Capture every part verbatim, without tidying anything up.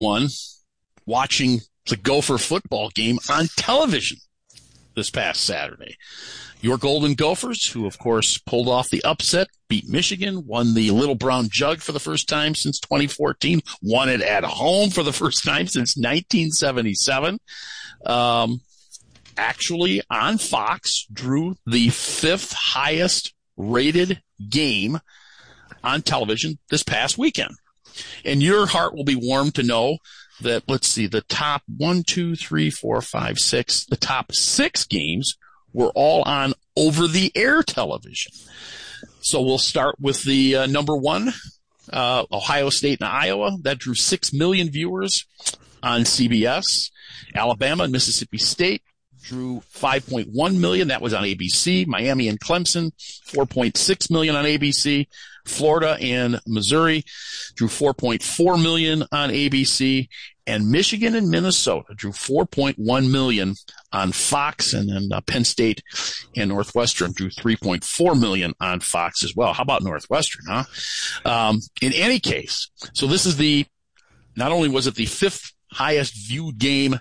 one watching the Gopher football game on television this past Saturday. Your Golden Gophers, who of course pulled off the upset, beat Michigan, won the Little Brown Jug for the first time since twenty fourteen, won it at home for the first time since nineteen seventy-seven. Um, actually, on Fox, drew the fifth highest rated game on television this past weekend. And your heart will be warmed to know that, let's see, the top one, two, three, four, five, six, the top six games were all on over-the-air television. So we'll start with the uh, number one, uh, Ohio State and Iowa. That drew six million viewers on C B S. Alabama and Mississippi State drew five point one million. That was on A B C. Miami and Clemson, four point six million on A B C. Florida and Missouri drew four point four million on A B C. And Michigan and Minnesota drew four point one million on Fox. And then uh, Penn State and Northwestern drew three point four million on Fox as well. How about Northwestern, huh? Um, in any case, so this is the, not only was it the fifth highest viewed game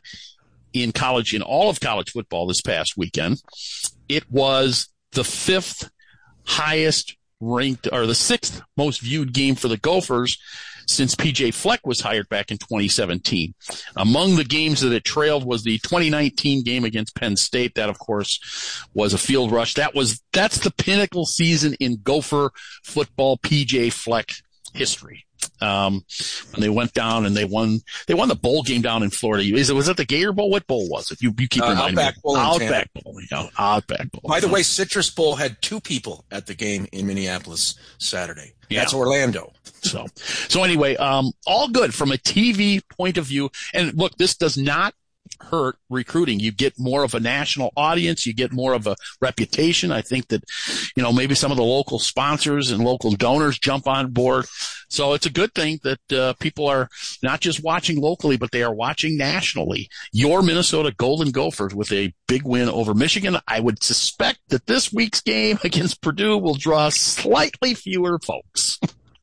in college, in all of college football this past weekend, it was the fifth highest ranked, or the sixth most viewed game for the Gophers since P J Fleck was hired back in twenty seventeen. Among the games that it trailed was the twenty nineteen game against Penn State. That, of course, was a field rush. That was, that's the pinnacle season in Gopher football P J Fleck history. Um, when they went down and they won, they won the bowl game down in Florida. Is it, was it the Gator Bowl? What bowl was it? You, you keep uh, reminding Outback me. Bowl Outback Bowl. You know, Outback Bowl. By the way, Citrus Bowl had two people at the game in Minneapolis Saturday. Yeah. That's Orlando. So, so anyway, um, all good from a T V point of view. And look, this does not hurt recruiting. You get more of a national audience. You get more of a reputation. I think that, you know, maybe some of the local sponsors and local donors jump on board. So it's a good thing that uh, people are not just watching locally, but they are watching nationally. Your Minnesota Golden Gophers with a big win over Michigan. I would suspect that this week's game against Purdue will draw slightly fewer folks.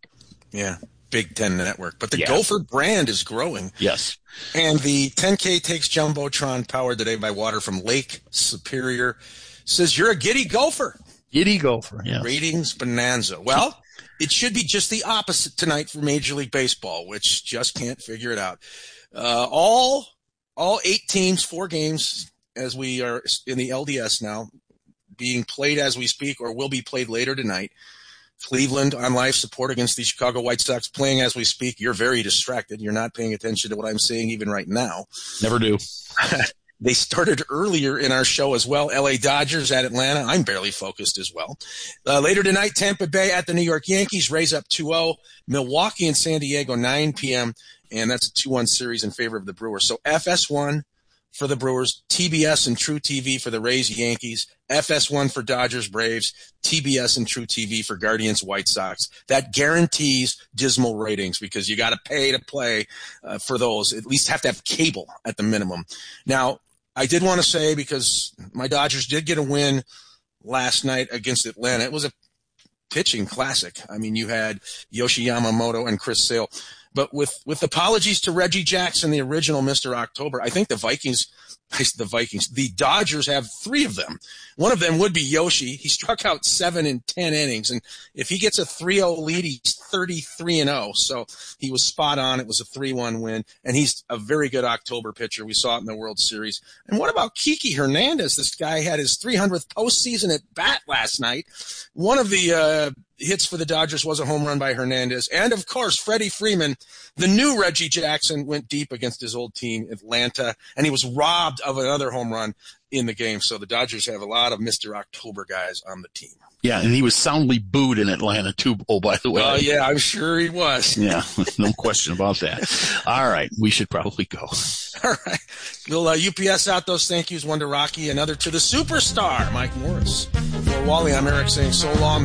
Yeah. Big Ten Network. But the yeah. Gopher brand is growing. Yes. And the ten K Takes Jumbotron, powered today by water from Lake Superior, says you're a giddy Gopher. Giddy Gopher, yeah. Ratings bonanza. Well, it should be just the opposite tonight for Major League Baseball, which just can't figure it out. Uh, all all eight teams, four games, as we are in the L D S now, being played as we speak or will be played later tonight. Cleveland on life support against the Chicago White Sox playing as we speak. You're very distracted. You're not paying attention to what I'm saying even right now. Never do. They started earlier in our show as well. L A Dodgers at Atlanta. I'm barely focused as well. Uh, later tonight, Tampa Bay at the New York Yankees. Rays up two oh. Milwaukee and San Diego, nine p.m. And that's a two one series in favor of the Brewers. So F S one for the Brewers, T B S and True T V for the Rays, Yankees, F S one for Dodgers, Braves, T B S and True T V for Guardians, White Sox. That guarantees dismal ratings because you got to pay to play uh, for those. At least have to have cable at the minimum. Now, I did want to say, because my Dodgers did get a win last night against Atlanta. It was a pitching classic. I mean, you had Yoshi Yamamoto and Chris Sale. But with, with apologies to Reggie Jackson, the original Mister October, I think the Vikings, the Vikings, the Dodgers have three of them. One of them would be Yoshi. He struck out seven in ten innings. And if he gets a three oh lead, he's thirty-three and oh. So he was spot on. It was a three one win. And he's a very good October pitcher. We saw it in the World Series. And what about Kiki Hernandez? This guy had his three hundredth postseason at bat last night. One of the, uh, hits for the Dodgers was a home run by Hernandez. And, of course, Freddie Freeman, the new Reggie Jackson, went deep against his old team, Atlanta, and he was robbed of another home run in the game. So the Dodgers have a lot of Mister October guys on the team. Yeah, and he was soundly booed in Atlanta, too, oh, by the way. Oh, uh, yeah, I'm sure he was. Yeah, no question about that. All right, we should probably go. All right. We'll uh, U P S out those thank yous, one to Rocky, another to the superstar, Mike Morris. For Wally, I'm Eric saying so long.